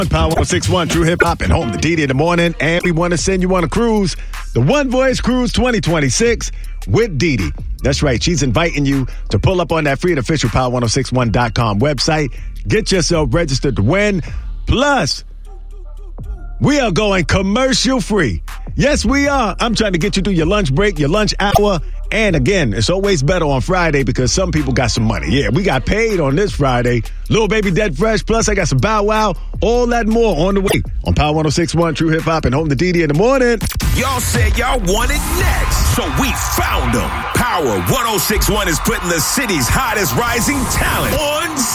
Power 1061 True Hip Hop and home to DD in the morning. And we want to send you on a cruise, the One Voice Cruise 2026 with DD. That's right. She's inviting you to pull up on that free and official Power1061.com website. Get yourself registered to win. Plus, we are going commercial free. Yes, we are. I'm trying to get you through your lunch break, your lunch hour. And again, it's always better on Friday because some people got some money. Yeah, we got paid on this Friday. Lil Baby Dead Fresh. Plus, I got some Bow Wow. All that and more on the way on Power 1061 True Hip Hop and home to DD in the morning. Y'all said y'all wanted next, so we found them. Power 1061 is putting the city's hottest rising talent on